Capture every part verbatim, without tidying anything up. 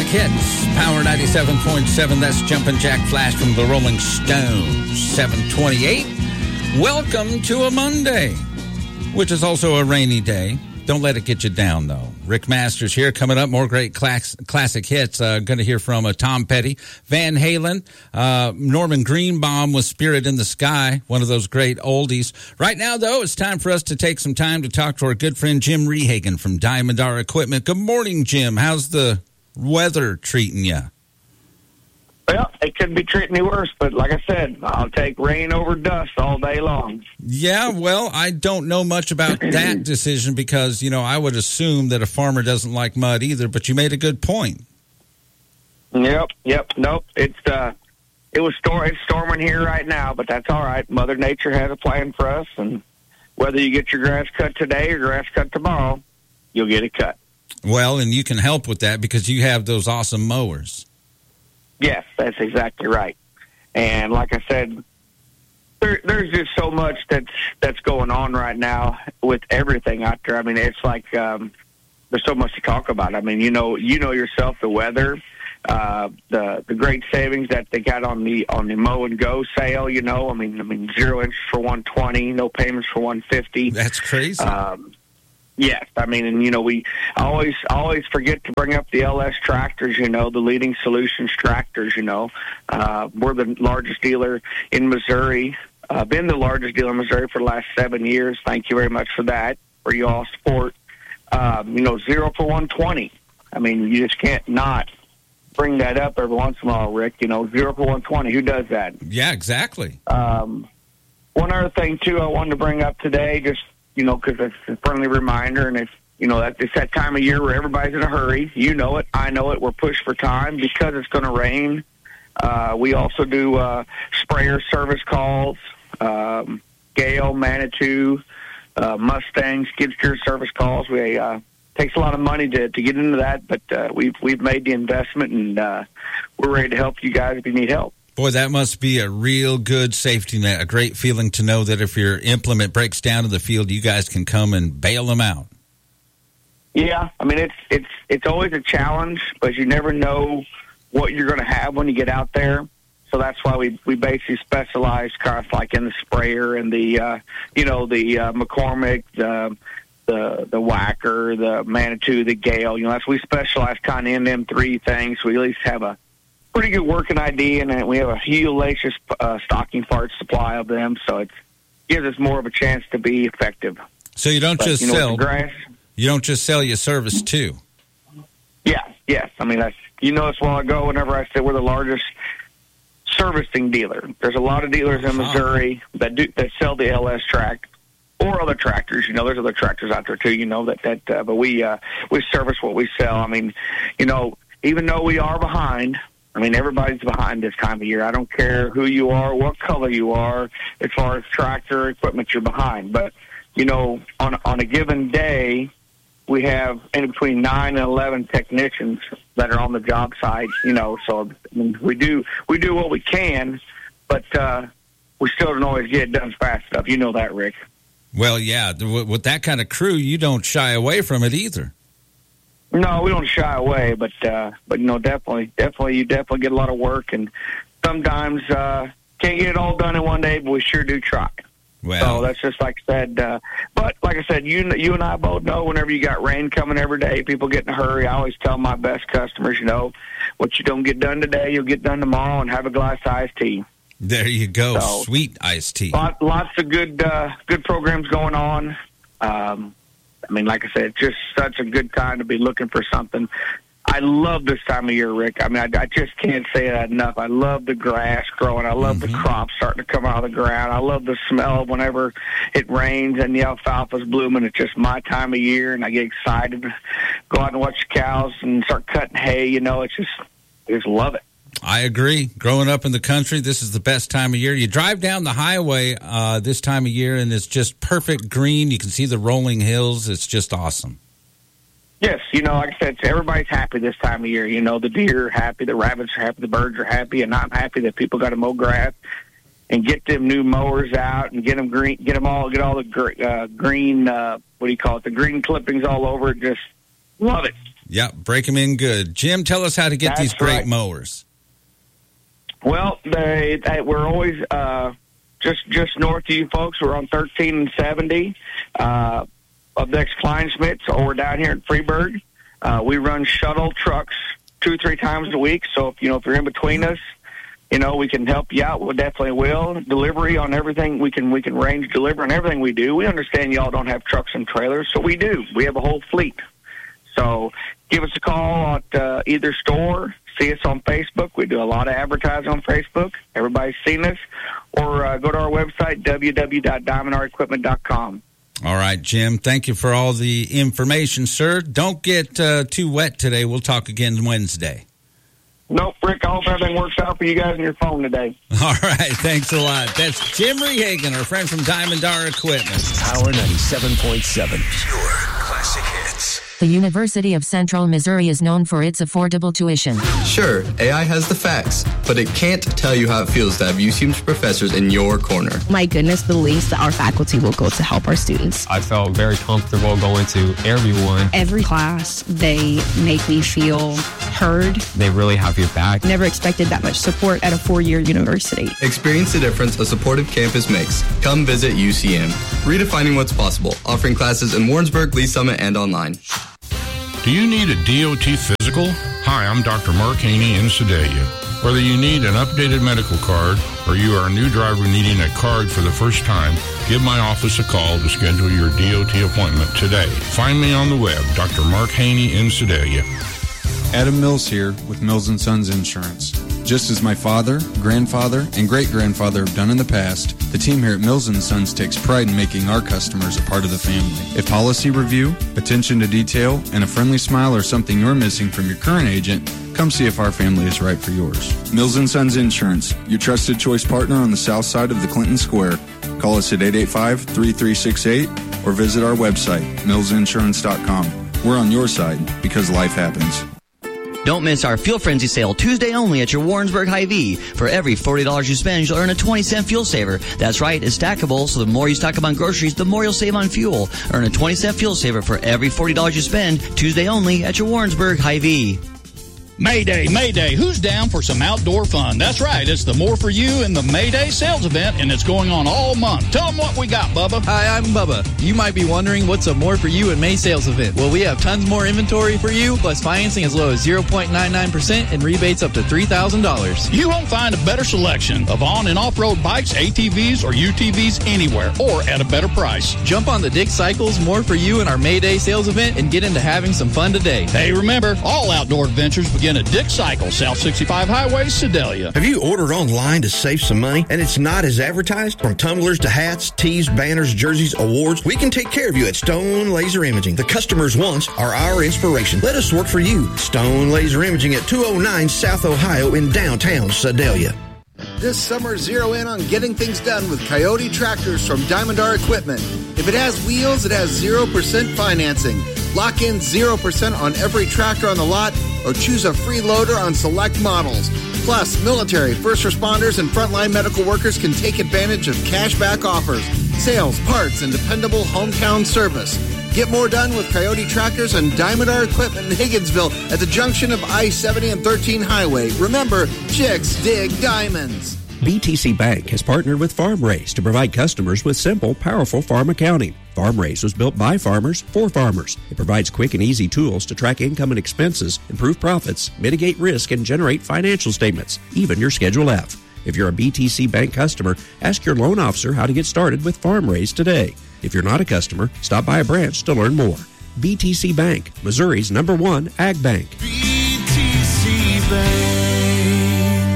Classic Hits, Power ninety-seven point seven. That's Jumpin' Jack Flash from the Rolling Stones, seven twenty-eight. Welcome to a Monday, which is also a rainy day. Don't let it get you down, though. Rick Masters here. Coming up, more great class, classic hits. Uh, going to hear from uh, Tom Petty, Van Halen, uh, Norman Greenbaum with Spirit in the Sky, one of those great oldies. Right now, though, it's time for us to take some time to talk to our good friend Jim Rehagen from Diamond R Equipment. Good morning, Jim. How's the weather treating you? Well, it couldn't be treating me worse, but like I said, I'll take rain over dust all day long. Yeah, well, I don't know much about that decision because, you know, I would assume that a farmer doesn't like mud either, but you made a good point. Yep, yep, nope. It's uh, it was stor- it's storming here right now, but that's all right. Mother Nature has a plan for us, and whether you get your grass cut today or grass cut tomorrow, you'll get it cut. Well, and you can help with that because you have those awesome mowers. Yes, that's exactly right. And like I said, there, there's just so much that's that's going on right now with everything out there. I mean, it's like um, there's so much to talk about. I mean, you know, you know yourself, the weather, uh, the the great savings that they got on the on the Mow and Go sale. You know, I mean, I mean, zero interest for one twenty, no payments for one fifty. That's crazy. Um, Yes, I mean, and you know, we always always forget to bring up the L S tractors. You know, the Leading Solutions tractors. You know, uh, we're the largest dealer in Missouri. Uh, been the largest dealer in Missouri for the last seven years. Thank you very much for that, for you all support. Um, you know, zero for one twenty. I mean, you just can't not bring that up every once in a while, Rick. You know, zero for one twenty. Who does that? Yeah, exactly. Um, one other thing too, I wanted to bring up today, just. You know, because it's a friendly reminder, and it's, you know, that it's that time of year where everybody's in a hurry. You know it. I know it. We're pushed for time because it's going to rain. Uh, we also do uh, sprayer service calls, um, Gale, Manitou, uh, Mustang, skid steer service calls. We uh, takes a lot of money to, to get into that, but uh, we've we've made the investment, and uh, we're ready to help you guys if you need help. Boy, that must be a real good safety net, a great feeling to know that if your implement breaks down in the field, you guys can come and bail them out. Yeah, I mean, it's it's it's always a challenge, but you never know what you're going to have when you get out there. So that's why we, we basically specialize kind of like in the sprayer and the, uh, you know, the uh, McCormick, the, the the Whacker, the Manitou, the Gale. You know, that's we specialize kind of in them three things. We at least have a pretty good working idea, and we have a hellacious uh, stocking parts supply of them, so it gives us more of a chance to be effective. So you don't but, just you know, sell grass. You don't just sell your service too. Yeah, yes. I mean, that's, you know, it's a while ago. Whenever I said we're the largest servicing dealer, there's a lot of dealers in Missouri that do that sell the L S track or other tractors. You know, there's other tractors out there too. You know that that, uh, but we uh, we service what we sell. I mean, you know, even though we are behind. I mean, everybody's behind this time of year. I don't care who you are, what color you are, as far as tractor equipment, you're behind. But, you know, on on a given day, we have in between nine and eleven technicians that are on the job site. You know, so I mean, we do we do what we can, but uh, we still don't always get it done fast enough. You know that, Rick. Well, yeah, with that kind of crew, you don't shy away from it either. No, we don't shy away, but uh, but you know, definitely, definitely, you definitely get a lot of work, and sometimes uh, can't get it all done in one day, but we sure do try. Well, so that's just like I said. Uh, but like I said, you you and I both know whenever you got rain coming every day, people get in a hurry. I always tell my best customers, you know, what you don't get done today, you'll get done tomorrow, and have a glass of iced tea. There you go, so, sweet iced tea. Lot, lots of good uh, good programs going on. Um, I mean, like I said, it's just such a good time to be looking for something. I love this time of year, Rick. I mean, I, I just can't say that enough. I love the grass growing. I love mm-hmm. the crops starting to come out of the ground. I love the smell of whenever it rains and the alfalfa's blooming. It's just my time of year, and I get excited to go out and watch the cows and start cutting hay. You know, it's just, I just love it. I agree. Growing up in the country, this is the best time of year. You drive down the highway uh, this time of year, and it's just perfect green. You can see the rolling hills. It's just awesome. Yes, you know, like I said, everybody's happy this time of year. You know, the deer are happy, the rabbits are happy, the birds are happy, and I'm happy that people got to mow grass and get them new mowers out and get them green, get them all, get all the gr- uh, green, uh, what do you call it, the green clippings all over it. Just love it. Yep, break them in good. Jim, tell us how to get That's these great right. mowers. Well, they, they we're always uh, just just north of you folks. We're on thirteen and seventy uh, of next Kleinschmidt's, or we're down here in Freeburg. Uh, we run shuttle trucks two or three times a week. So if you know if you're in between us, you know we can help you out. We definitely will. Delivery on everything we can we can range deliver on everything we do. We understand y'all don't have trucks and trailers, so we do. We have a whole fleet. So give us a call at uh, either store. See us on Facebook. We do a lot of advertising on Facebook. Everybody's seen us. Or uh, go to our website, w w w dot diamond r equipment dot com. All right, Jim. Thank you for all the information, sir. Don't get uh, too wet today. We'll talk again Wednesday. Nope, Rick. I hope everything works out for you guys on your phone today. All right. Thanks a lot. That's Jim Rehagen, our friend from Diamond R Equipment. Power ninety-seven point seven. Pure classic hits. The University of Central Missouri is known for its affordable tuition. Sure, A I has the facts, but it can't tell you how it feels to have U C M's professors in your corner. My goodness, the lengths that our faculty will go to help our students. I felt very comfortable going to everyone. Every class, they make me feel heard. They really have your back. Never expected that much support at a four-year university. Experience the difference a supportive campus makes. Come visit U C M. Redefining what's possible, offering classes in Warrensburg, Lee Summit, and online. Do you need a D O T physical? Hi, I'm Doctor Mark Haney in Sedalia. Whether you need an updated medical card or you are a new driver needing a card for the first time, give my office a call to schedule your D O T appointment today. Find me on the web, Doctor Mark Haney in Sedalia. Adam Mills here with Mills and Sons Insurance. Just as my father, grandfather, and great-grandfather have done in the past, the team here at Mills and Sons takes pride in making our customers a part of the family. If policy review, attention to detail, and a friendly smile are something you're missing from your current agent, come see if our family is right for yours. Mills and Sons Insurance, your trusted choice partner on the south side of the Clinton Square. Call us at eight eight five, three three six eight or visit our website, mills insurance dot com. We're on your side because life happens. Don't miss our Fuel Frenzy sale Tuesday only at your Warrensburg Hy-Vee. For every forty dollars you spend, you'll earn a twenty cent fuel saver. That's right, it's stackable, so the more you stock up on groceries, the more you'll save on fuel. Earn a twenty cent fuel saver for every forty dollars you spend, Tuesday only at your Warrensburg Hy-Vee. Mayday, Mayday, who's down for some outdoor fun? That's right, it's the More For You and the Mayday sales event, and it's going on all month. Tell them what we got, Bubba. Hi, I'm Bubba. You might be wondering what's a More For You and May sales event. Well, we have tons more inventory for you, plus financing as low as zero point nine nine percent and rebates up to three thousand dollars. You won't find a better selection of on- and off-road bikes, A T Vs, or U T Vs anywhere, or at a better price. Jump on the Dick Cycles More For You and our Mayday sales event and get into having some fun today. Hey, remember, all outdoor adventures begin at Dick Cycle, South sixty-five Highway, Sedalia. Have you ordered online to save some money and it's not as advertised? From tumblers to hats, tees, banners, jerseys, awards, we can take care of you at Stone Laser Imaging. The customer's wants are our inspiration. Let us work for you. Stone Laser Imaging at two oh nine South Ohio in downtown Sedalia. This summer, zero in on getting things done with Coyote Tractors from Diamond R Equipment. If it has wheels, it has zero percent financing. Lock in zero percent on every tractor on the lot or choose a free loader on select models. Plus, military, first responders, and frontline medical workers can take advantage of cashback offers, sales, parts, and dependable hometown service. Get more done with Coyote Tractors and Diamond R Equipment in Higginsville at the junction of I seventy and thirteen Highway. Remember, chicks dig diamonds. B T C Bank has partnered with FarmRaise to provide customers with simple, powerful farm accounting. FarmRaise was built by farmers for farmers. It provides quick and easy tools to track income and expenses, improve profits, mitigate risk, and generate financial statements, even your Schedule F. If you're a B T C Bank customer, ask your loan officer how to get started with FarmRaise today. If you're not a customer, stop by a branch to learn more. B T C Bank, Missouri's number one ag bank. B T C Bank.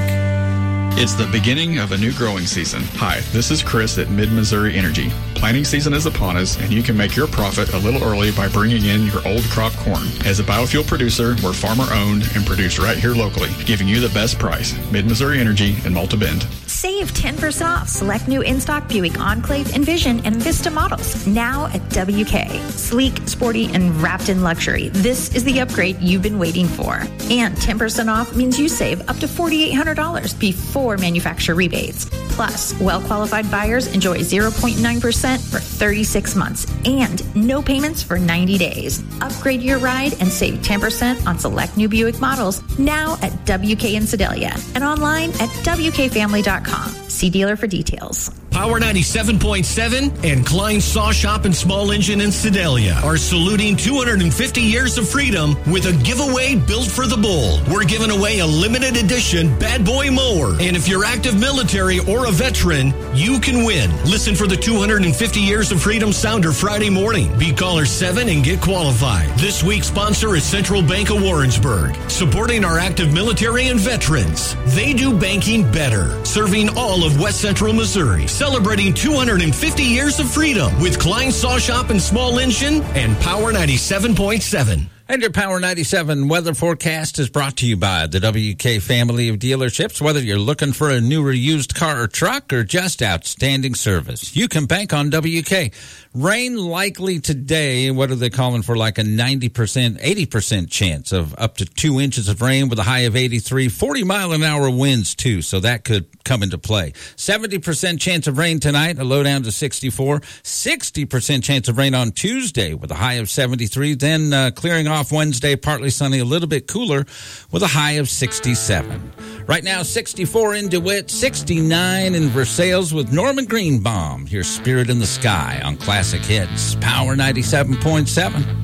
It's the beginning of a new growing season. Hi, this is Chris at Mid-Missouri Energy. Planting season is upon us, and you can make your profit a little early by bringing in your old crop corn. As a biofuel producer, we're farmer-owned and produced right here locally, giving you the best price. Mid-Missouri Energy in Malta Bend. Save ten percent off select new in-stock Buick Enclave, Envision, and Vista models now at W K. Sleek, sporty, and wrapped in luxury. This is the upgrade you've been waiting for. And ten percent off means you save up to four thousand eight hundred dollars before manufacturer rebates. Plus, well-qualified buyers enjoy zero point nine percent for thirty-six months and no payments for ninety days. Upgrade your ride and save ten percent on select new Buick models now at W K in Sedalia and online at W K family dot com. See dealer for details. Power ninety-seven point seven and Klein Saw Shop and Small Engine in Sedalia are saluting two hundred fifty years of freedom with a giveaway built for the bull. We're giving away a limited edition Bad Boy mower. And if you're active military or a veteran, you can win. Listen for the two hundred fifty years of freedom sounder Friday morning. Be caller seven and get qualified. This week's sponsor is Central Bank of Warrensburg, supporting our active military and veterans. They do banking better, serving all of West Central Missouri. Celebrating two hundred fifty years of freedom with Klein Saw Shop and Small Engine and Power ninety-seven point seven. And your Power ninety-seven weather forecast is brought to you by the W K family of dealerships. Whether you're looking for a new or used car or truck or just outstanding service, you can bank on W K. Rain likely today. What are they calling for? Like a ninety percent, eighty percent chance of up to two inches of rain with a high of eighty-three, forty mile an hour winds too. So that could come into play. seventy percent chance of rain tonight, a low down to sixty-four. sixty percent chance of rain on Tuesday with a high of seventy-three. Then uh, clearing off Wednesday, partly sunny, a little bit cooler with a high of sixty-seven. Right now, sixty-four in DeWitt, sixty-nine in Versailles with Norman Greenbaum. Here's Spirit in the Sky on Classic Hits, Power ninety-seven point seven.